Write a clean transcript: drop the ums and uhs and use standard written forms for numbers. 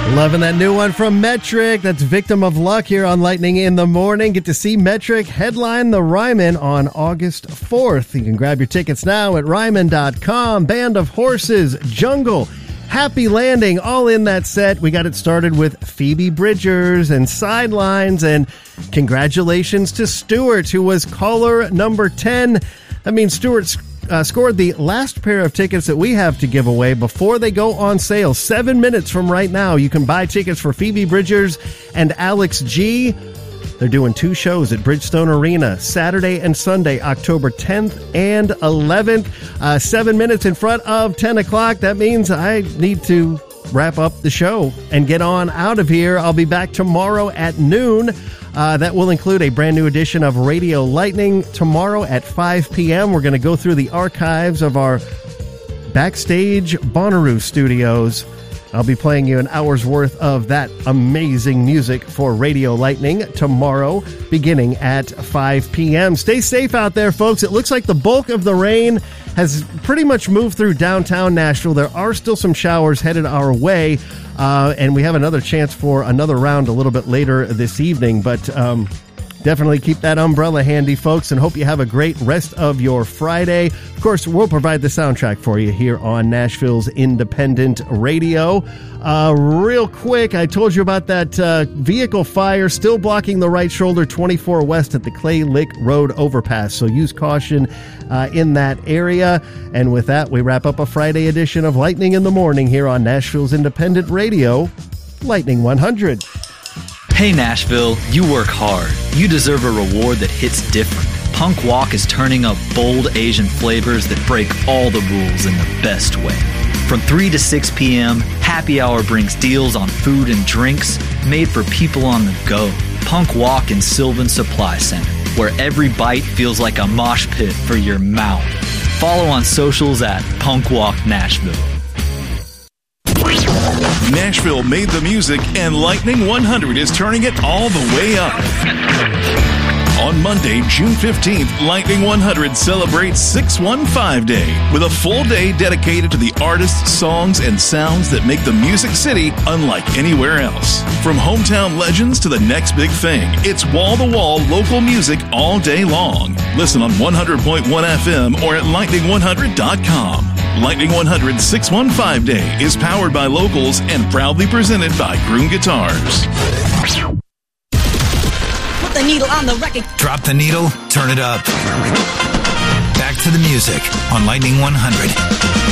Loving that new one from Metric. That's Victim of Luck here on Lightning in the Morning. Get to see Metric headline the Ryman on August 4th. You can grab your tickets now at Ryman.com. Band of Horses, Jungle, Happy Landing, all in that set. We got it started with Phoebe Bridgers and Sidelines. And congratulations to Stuart, who was caller number 10. That means Stuart's scored the last pair of tickets that we have to give away before they go on sale. 7 minutes from right now, you can buy tickets for Phoebe Bridgers and Alex G. They're doing 2 shows at Bridgestone Arena, Saturday and Sunday, October 10th and 11th. 7 minutes in front of 10 o'clock. That means I need to wrap up the show and get on out of here. I'll be back tomorrow at noon. That will include a brand new edition of Radio Lightning tomorrow at 5 p.m. We're going to go through the archives of our backstage Bonnaroo studios. I'll be playing you an hour's worth of that amazing music for Radio Lightning tomorrow, beginning at 5 p.m. Stay safe out there, folks. It looks like the bulk of the rain has pretty much moved through downtown Nashville. There are still some showers headed our way, and we have another chance for another round a little bit later this evening. But definitely keep that umbrella handy, folks, and hope you have a great rest of your Friday. Of course, we'll provide the soundtrack for you here on Nashville's Independent Radio. Real quick, I told you about that vehicle fire still blocking the right shoulder 24 west at the Clay Lick Road overpass. So use caution in that area. And with that, we wrap up a Friday edition of Lightning in the Morning here on Nashville's Independent Radio, Lightning 100. Hey Nashville, you work hard. You deserve a reward that hits different. Punk Walk is turning up bold Asian flavors that break all the rules in the best way. From 3 to 6 p.m., Happy Hour brings deals on food and drinks made for people on the go. Punk Walk in Sylvan Supply Center, where every bite feels like a mosh pit for your mouth. Follow on socials at Punk Walk Nashville. Nashville made the music, and Lightning 100 is turning it all the way up. On Monday, June 15th, Lightning 100 celebrates 615 Day with a full day dedicated to the artists, songs, and sounds that make the Music City unlike anywhere else. From hometown legends to the next big thing, it's wall-to-wall local music all day long. Listen on 100.1 FM or at lightning100.com. Lightning 100 615 Day is powered by locals and proudly presented by Groom Guitars. Put the needle on the record. Drop the needle, turn it up. Back to the music on Lightning 100.